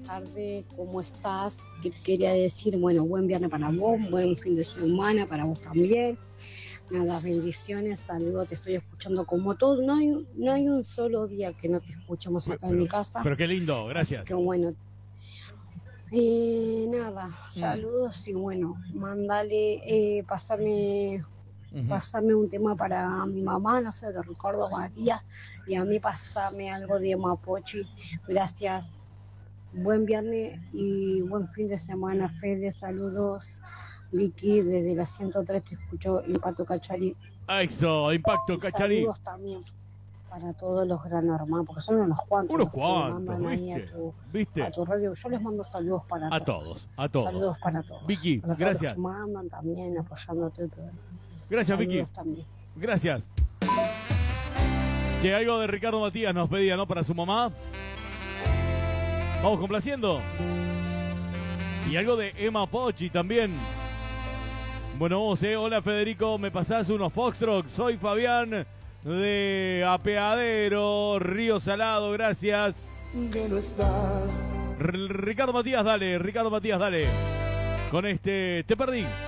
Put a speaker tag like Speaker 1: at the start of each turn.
Speaker 1: tardes, ¿cómo estás? ¿Qué te quería decir? Bueno, buen viernes para vos, buen fin de semana para vos también. Nada, bendiciones, saludos, te estoy escuchando como todo. No hay un solo día que no te escuchemos acá en mi casa.
Speaker 2: Pero qué lindo, gracias.
Speaker 1: Así que bueno, nada, saludos y bueno, mandale, pásame un tema para mi mamá, no sé, de Ricardo Matías, y a mí pásame algo de Mapochi. Gracias. Buen viernes y buen fin de semana, Fede. Saludos, Vicky, desde la 103 te escucho Impacto Cachari.
Speaker 2: Eso, Impacto Cachari.
Speaker 1: Saludos también para todos los gran hermanos, porque son unos cuantos.
Speaker 2: Unos
Speaker 1: los que
Speaker 2: cuantos,
Speaker 1: mandan ahí
Speaker 2: ¿viste?
Speaker 1: A tu radio. Yo les mando saludos para
Speaker 2: todos.
Speaker 1: Saludos para todos.
Speaker 2: Vicky,
Speaker 1: para
Speaker 2: gracias.
Speaker 1: Todos los que mandan también, apoyándote el programa.
Speaker 2: Gracias,
Speaker 1: saludos
Speaker 2: Vicky.
Speaker 1: También.
Speaker 2: Gracias. Que algo de Ricardo Matías nos pedía, ¿no? Para su mamá. Vamos complaciendo. Y algo de Emma Pochi también. Bueno, vos, hola Federico, me pasás unos Foxtrot. Soy Fabián de Apeadero, Río Salado, gracias.
Speaker 3: Que no estás.
Speaker 2: Ricardo Matías, dale. Con este Te Perdí.